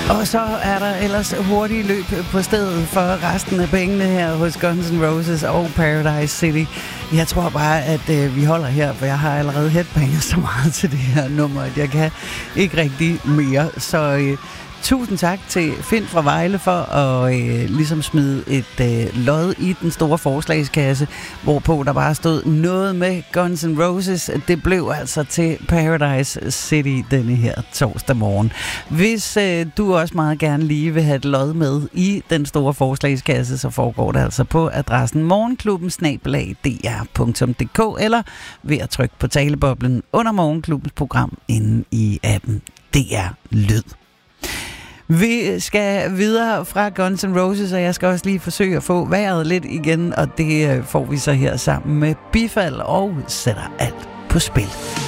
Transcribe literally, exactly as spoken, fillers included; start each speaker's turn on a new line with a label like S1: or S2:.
S1: Og så er der ellers hurtige løb på stedet for resten af pengene her hos Guns N' Roses og Paradise City. Jeg tror bare, at øh, vi holder her, for jeg har allerede headbanger så meget til det her nummer, at jeg kan ikke rigtig mere. Så øh, tusind tak til Finn fra Vejle for at øh, ligesom smide et øh, lod i den store forslagskasse, hvorpå der bare stod noget med Guns N' Roses. Det blev altså til Paradise City denne her torsdag morgen. Hvis øh, du også meget gerne lige vil have et lod med i den store forslagskasse, så foregår det altså på adressen morgenklubben snabel-a d r punktum d k eller ved at trykke på taleboblen under Morgenklubbens program inde i appen D R Lyd. Vi skal videre fra Guns N' Roses, og jeg skal også lige forsøge at få vejret lidt igen, og det får vi så her sammen med Bifald og sætter alt på spil.